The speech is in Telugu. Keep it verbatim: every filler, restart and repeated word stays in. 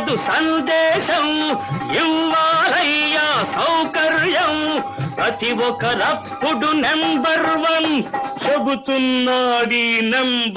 కాదు సందేశం ఇవ్వాలయ్యా సౌకర్యం ప్రతి ఒక్కరప్పుడు నెంబర్ వన్ చెబుతున్నాడీ నెంబర్